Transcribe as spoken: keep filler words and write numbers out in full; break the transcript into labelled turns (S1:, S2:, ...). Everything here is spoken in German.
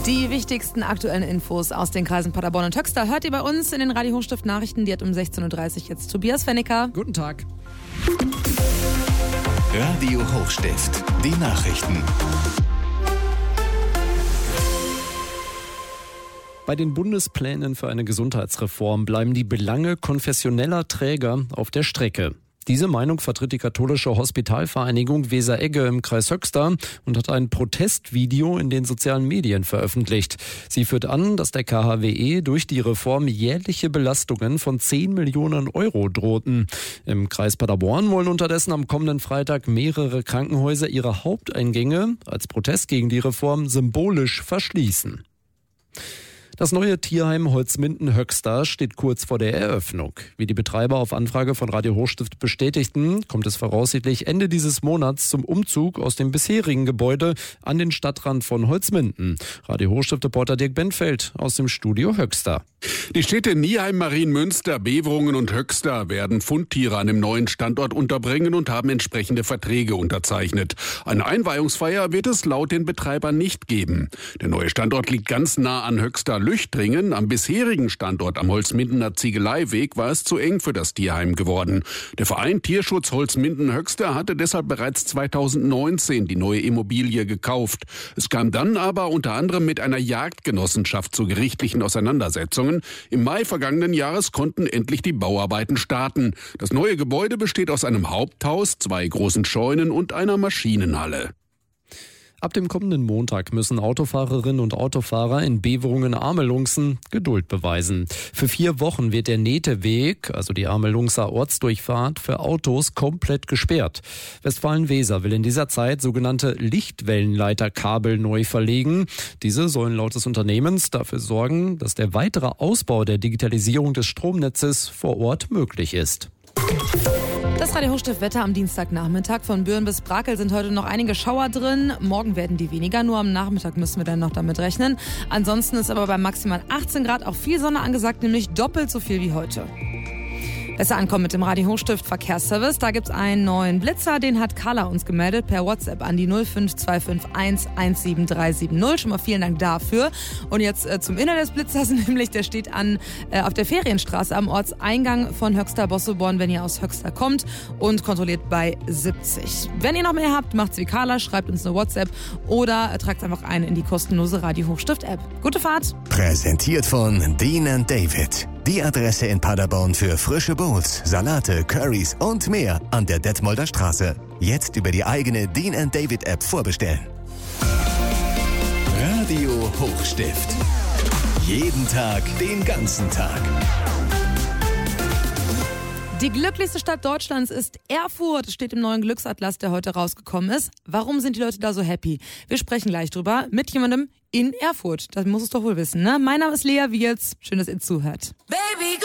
S1: Die wichtigsten aktuellen Infos aus den Kreisen Paderborn und Höxter hört ihr bei uns in den Radio Hochstift Nachrichten. Die hat um sechzehn Uhr dreißig jetzt Tobias Fennecker.
S2: Guten Tag.
S3: Radio Hochstift, die Nachrichten.
S2: Bei den Bundesplänen für eine Gesundheitsreform bleiben die Belange konfessioneller Träger auf der Strecke. Diese Meinung vertritt die katholische Hospitalvereinigung Weser-Egge im Kreis Höxter und hat ein Protestvideo in den sozialen Medien veröffentlicht. Sie führt an, dass der K H W E durch die Reform jährliche Belastungen von zehn Millionen Euro drohten. Im Kreis Paderborn wollen unterdessen am kommenden Freitag mehrere Krankenhäuser ihre Haupteingänge als Protest gegen die Reform symbolisch verschließen. Das neue Tierheim Holzminden-Höxter steht kurz vor der Eröffnung. Wie die Betreiber auf Anfrage von Radio Hochstift bestätigten, kommt es voraussichtlich Ende dieses Monats zum Umzug aus dem bisherigen Gebäude an den Stadtrand von Holzminden. Radio Hochstift-Reporter Dirk Benfeld aus dem Studio Höxter.
S4: Die Städte Nieheim, Marienmünster, Beverungen und Höxter werden Fundtiere an dem neuen Standort unterbringen und haben entsprechende Verträge unterzeichnet. Eine Einweihungsfeier wird es laut den Betreibern nicht geben. Der neue Standort liegt ganz nah an Höxter-Lüchtringen. Am bisherigen Standort am Holzmindener Ziegeleiweg war es zu eng für das Tierheim geworden. Der Verein Tierschutz Holzminden-Höxter hatte deshalb bereits zweitausendneunzehn die neue Immobilie gekauft. Es kam dann aber unter anderem mit einer Jagdgenossenschaft zu gerichtlichen Auseinandersetzungen. Im Mai vergangenen Jahres konnten endlich die Bauarbeiten starten. Das neue Gebäude besteht aus einem Haupthaus, zwei großen Scheunen und einer Maschinenhalle.
S2: Ab dem kommenden Montag müssen Autofahrerinnen und Autofahrer in Beverungen-Amelungsen Geduld beweisen. Für vier Wochen wird der Neteweg, also die Amelungser Ortsdurchfahrt, für Autos komplett gesperrt. Westfalen-Weser will in dieser Zeit sogenannte Lichtwellenleiterkabel neu verlegen. Diese sollen laut des Unternehmens dafür sorgen, dass der weitere Ausbau der Digitalisierung des Stromnetzes vor Ort möglich ist.
S1: Das Radio Hochstift Wetter am Dienstagnachmittag. Von Büren bis Brakel sind heute noch einige Schauer drin. Morgen werden die weniger, nur am Nachmittag müssen wir dann noch damit rechnen. Ansonsten ist aber bei maximal achtzehn Grad auch viel Sonne angesagt, nämlich doppelt so viel wie heute. Besser ankommen mit dem Radio Hochstift Verkehrsservice. Da gibt's einen neuen Blitzer, den hat Carla uns gemeldet per WhatsApp an die null fünf zwei fünf eins eins sieben drei sieben null. Schon mal vielen Dank dafür. Und jetzt äh, zum Inhalt des Blitzers, nämlich der steht an äh, auf der Ferienstraße am Ortseingang von Höxter-Bossoborn, wenn ihr aus Höxter kommt, und kontrolliert bei siebzig. Wenn ihr noch mehr habt, macht's wie Carla, schreibt uns eine WhatsApp oder äh, tragt einfach ein in die kostenlose Radio Hochstift App. Gute Fahrt!
S3: Präsentiert von Dean and David. Die Adresse in Paderborn für frische Bowls, Salate, Currys und mehr an der Detmolder Straße. Jetzt über die eigene Dean and David App vorbestellen. Radio Hochstift. Jeden Tag, den ganzen Tag.
S1: Die glücklichste Stadt Deutschlands ist Erfurt, steht im neuen Glücksatlas, der heute rausgekommen ist. Warum sind die Leute da so happy? Wir sprechen gleich drüber mit jemandem in Erfurt. Das muss es doch wohl wissen, ne? Mein Name ist Lea Wiels. Schön, dass ihr zuhört. Baby.